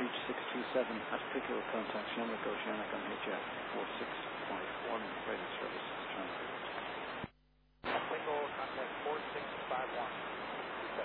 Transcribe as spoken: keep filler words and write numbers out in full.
Reach six two seven at Pico, contact Shamrock Oceanic on H F four six five.